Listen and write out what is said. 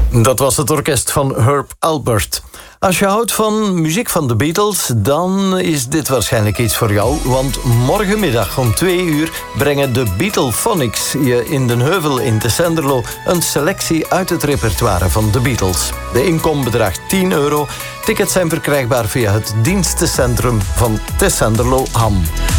Dat was het orkest van Herb Alpert. Als je houdt van muziek van de Beatles, dan is dit waarschijnlijk iets voor jou. Want morgenmiddag om 2 uur brengen de Beatlephonics je in Den Heuvel in Tessenderlo een selectie uit het repertoire van de Beatles. De inkom bedraagt €10. Tickets zijn verkrijgbaar via het dienstencentrum van Tessenderlo Ham.